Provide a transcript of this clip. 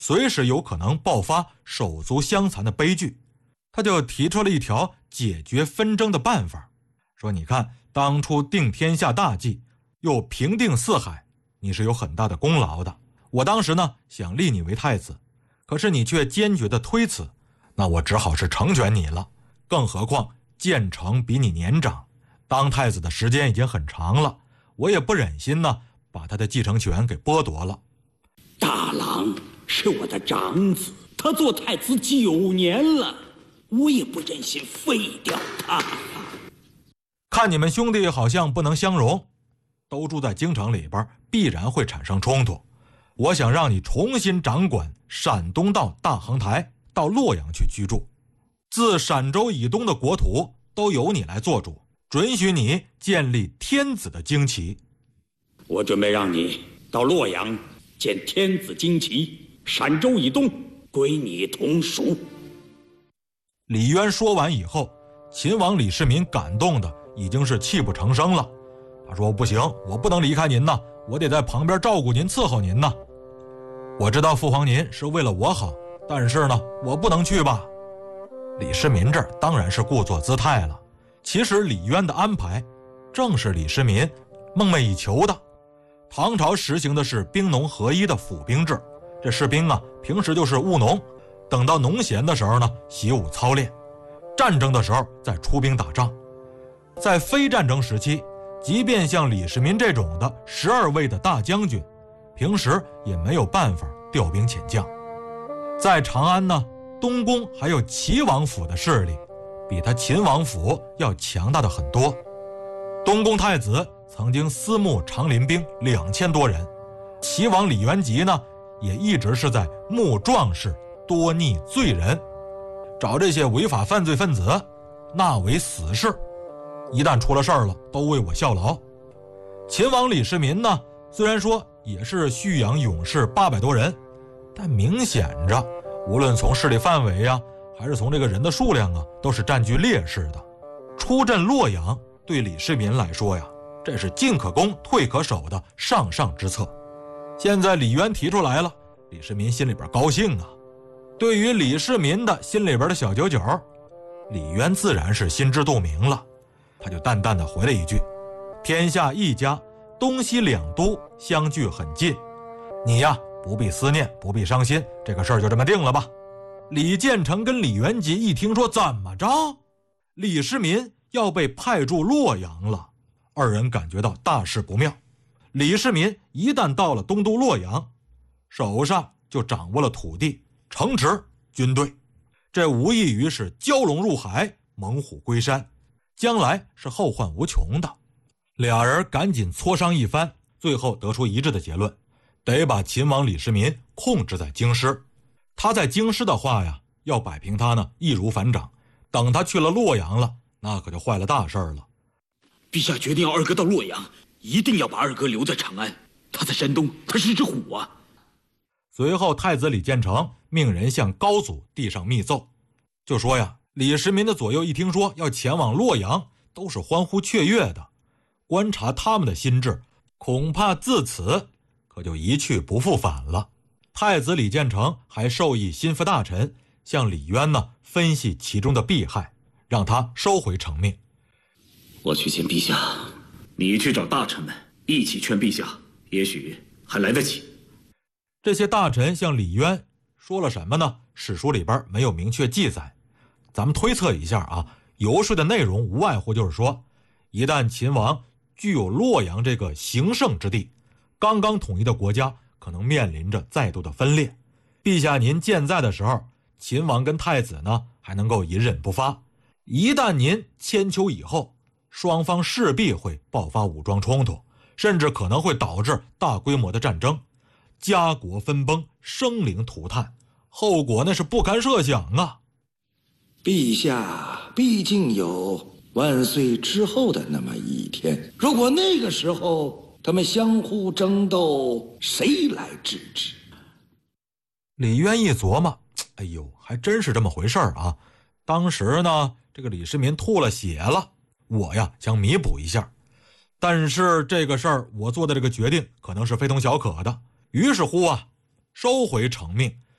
随时有可能爆发手足相残的悲剧。他就提出了一条解决纷争的办法，说你看，当初定天下大计，又平定四海，你是有很大的功劳的。我当时呢想立你为太子，可是你却坚决的推辞，那我只好是成全你了。更何况建成比你年长，当太子的时间已经很长了，我也不忍心呢把他的继承权给剥夺了。 大郎是我的长子，他做太子9年了，我也不忍心废掉他。 看你们兄弟好像不能相容，都住在京城里边，必然会产生冲突。我想让你重新掌管陕东到大杭台到洛阳去居住，自陕州以东的国土都由你来做主，准许你建立天子的旌旗。 我准备让你到洛阳建天子旌旗，陕州以东归你同属。 李渊说完以后，秦王李世民感动的已经是泣不成声了。他说不行，我不能离开您呐，我得在旁边照顾您，伺候您呐。我知道父皇您是为了我好，但是呢，我不能去吧。李世民这儿当然是故作姿态了。其实李渊的安排正是李世民梦寐以求的。唐朝实行的是兵农合一的府兵制，这士兵啊平时就是务农，等到农闲的时候呢习武操练，战争的时候再出兵打仗。在非战争时期，即便像李世民这种的12位的大将军，平时也没有办法调兵遣将。在长安呢，东宫还有齐王府的势力比他秦王府要强大的很多。东宫太子曾经私募长林兵2000多人，齐王李元吉呢也一直是在募壮士多逆罪人，找这些违法犯罪分子纳为死士，一旦出了事儿了都为我效劳。秦王李世民呢虽然说也是蓄养勇士800多人，但明显着无论从势力范围啊还是从这个人的数量啊都是占据劣势的。出镇洛阳对李世民来说呀，这是进可攻退可守的上上之策。现在李渊提出来了，李世民心里边高兴啊。对于李世民的心里边的小九九，李渊自然是心知肚明了。他就淡淡的回了一句，天下一家，东西两都相距很近，你呀不必思念，不必伤心，这个事儿就这么定了吧。李建成跟李元吉一听说怎么着，李世民要被派驻洛阳了，二人感觉到大事不妙。李世民一旦到了东都洛阳，手上就掌握了土地、城池、军队，这无异于是蛟龙入海，猛虎归山，将来是后患无穷的。俩人赶紧磋商一番，最后得出一致的结论，得把秦王李世民控制在京师。他在京师的话呀，要摆平他呢易如反掌，等他去了洛阳了，那可就坏了大事了。 陛下决定要二哥到洛阳，一定要把二哥留在长安，他在山东，他是只虎啊。 随后太子李建成命人向高祖递上密奏，就说呀，李世民的左右一听说要前往洛阳，都是欢呼雀跃的。观察他们的心智，恐怕自此可就一去不复返了。太子李建成还授意心腹大臣向李渊呢分析其中的弊害，让他收回成命。 我去见陛下，你去找大臣们一起劝陛下，也许还来得及。 这些大臣向李渊说了什么呢？史书里边没有明确记载，咱们推测一下啊，游说的内容无外乎就是说，一旦秦王具有洛阳这个行胜之地，刚刚统一的国家可能面临着再度的分裂。陛下您健在的时候，秦王跟太子呢还能够隐忍不发，一旦您迁丘以后，双方势必会爆发武装冲突，甚至可能会导致大规模的战争，家国分崩，生灵涂炭，后果那是不堪设想啊。 陛下毕竟有万岁之后的那么一天，如果那个时候他们相互争斗，谁来制止？ 李渊一琢磨，哎呦，还真是这么回事啊。当时呢，这个李世民吐了血了，我呀想弥补一下，但是这个事儿我做的这个决定可能是非同小可的，于是乎啊，收回成命，